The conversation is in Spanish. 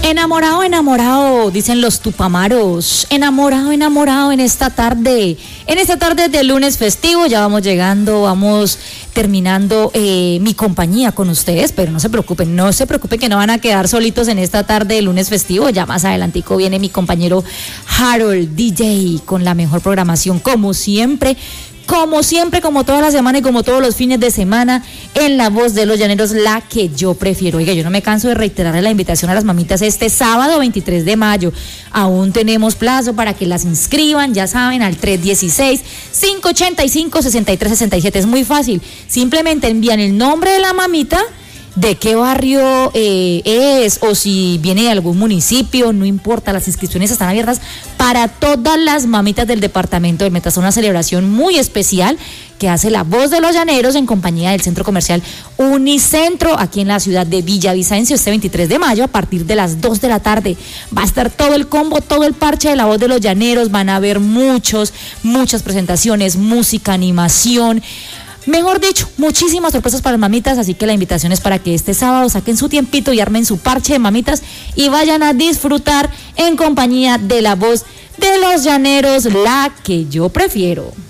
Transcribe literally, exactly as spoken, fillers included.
Enamorado, enamorado, dicen los tupamaros. Enamorado, enamorado en esta tarde. En esta tarde de lunes festivo, ya vamos llegando, vamos terminando eh, mi compañía con ustedes, pero no se preocupen, no se preocupen que no van a quedar solitos en esta tarde de lunes festivo. Ya más adelantico viene mi compañero Harold D J con la mejor programación, como siempre. Como siempre, como toda la semana y como todos los fines de semana, en La Voz de los Llaneros, la que yo prefiero. Oiga, yo no me canso de reiterarle la invitación a las mamitas este sábado veintitrés de mayo. Aún tenemos plazo para que las inscriban, ya saben, al tres uno seis, cinco ocho cinco, seis tres seis siete. Es muy fácil, simplemente envían el nombre de la mamita, de qué barrio eh, es, o si viene de algún municipio, no importa, las inscripciones están abiertas para todas las mamitas del departamento del Meta. Es una celebración muy especial que hace La Voz de los Llaneros en compañía del Centro Comercial Unicentro, aquí en la ciudad de Villavicencio, este veintitrés de mayo, a partir de las dos de la tarde. Va a estar todo el combo, todo el parche de La Voz de los Llaneros, van a haber muchos, muchas presentaciones, música, animación. Mejor dicho, muchísimas sorpresas para las mamitas, así que la invitación es para que este sábado saquen su tiempito y armen su parche de mamitas y vayan a disfrutar en compañía de La Voz de los Llaneros, la que yo prefiero.